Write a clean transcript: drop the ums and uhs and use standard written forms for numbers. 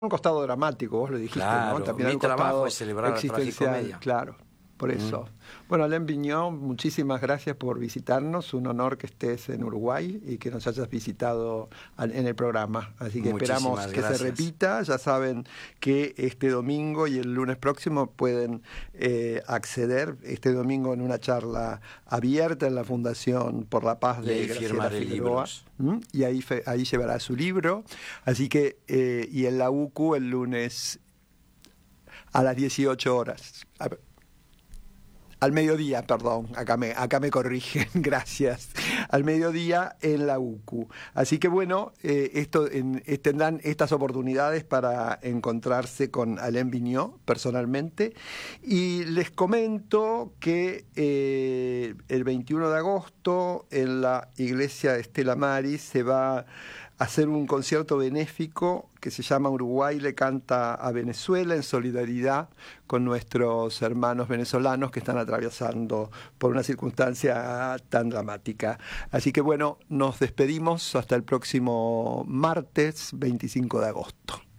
un costado dramático, vos lo dijiste, claro, ¿no? También mi hay un trabajo costado es celebrar la existencial, tragicomedia. claro, por eso. Bueno, Alain Vigneault, muchísimas gracias por visitarnos, un honor que estés en Uruguay y que nos hayas visitado en el programa, así que esperamos Muchísimas que gracias. se repita. Ya saben que este domingo y el lunes próximo pueden acceder, este domingo en una charla abierta en la Fundación por la Paz de Graciela firmaré Figueroa. libros. Y ahí llevará su libro, así que y en la UCU el lunes a las 18 horas. Al mediodía, perdón, acá me corrigen, gracias. Al mediodía en la UCU. Así que bueno, tendrán estas oportunidades para encontrarse con Alain Vigneault personalmente. Y les comento que el 21 de agosto en la iglesia de Stella Maris se va a hacer un concierto benéfico que se llama Uruguay le canta a Venezuela, en solidaridad con nuestros hermanos venezolanos que están atravesando por una circunstancia tan dramática. Así que bueno, nos despedimos hasta el próximo martes 25 de agosto.